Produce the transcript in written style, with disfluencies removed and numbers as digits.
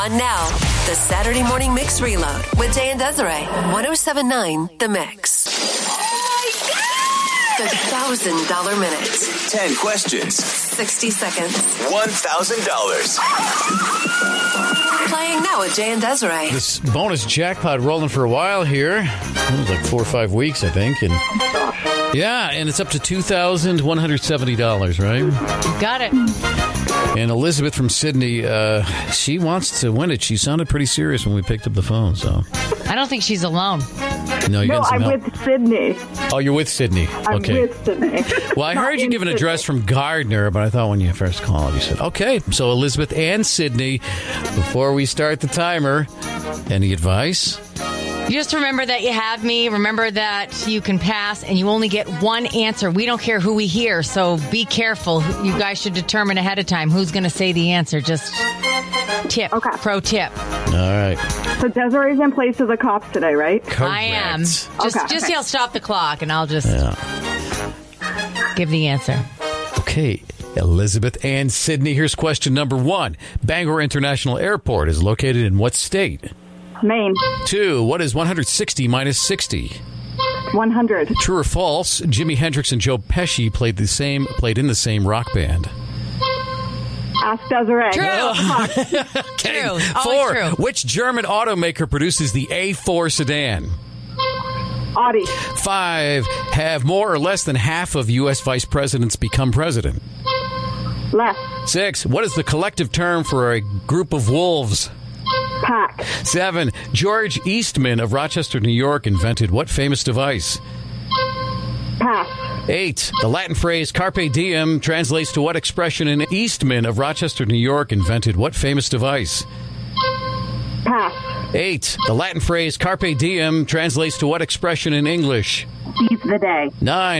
On now, the Saturday Morning Mix Reload with Jay and Desiree. 107.9 The Mix. The $1,000 minute. 10 questions. 60 seconds. $1,000. Playing now with Jay and Desiree. This bonus jackpot rolling for a while here. It was like 4 or 5 weeks, I think. And yeah, and it's up to $2,170, right? You got it. And Elizabeth from Sydney, she wants to win it. She sounded pretty serious when we picked up the phone. So I don't think she's alone. No, I'm with Sydney. Oh, you're with Sydney. I'm Okay. with Sydney. Well, I heard you give an address from Gardner, but I thought when you first called, you said, okay. So Elizabeth and Sydney, before we start the timer, any advice? You just remember that you have me. Remember that you can pass, and you only get one answer. We don't care who we hear, so be careful. You guys should determine ahead of time who's going to say the answer. Just tip. Okay. Pro tip. All right. So Desiree's in place of the cops today, right? Correct. I am. Just yell stop the clock, and I'll just give the answer. Okay. Elizabeth and Sydney, here's question number 1. Bangor International Airport is located in what state? Maine. 2. What is 160 minus 60? 100. True or false? Jimi Hendrix and Joe Pesci played in the same rock band. Ask Desiree. True. Okay. True. 4. Always true. Which German automaker produces the A4 sedan? Audi. 5. Have more or less than half of U.S. vice presidents become president? Less. 6. What is the collective term for a group of wolves? Pack. 7. George Eastman of Rochester, New York, invented what famous device? Pass. 8. The Latin phrase carpe diem translates to what expression in Eastman of Rochester, New York, invented what famous device? Pass. 8. The Latin phrase carpe diem translates to what expression in English? Seize the day. 9.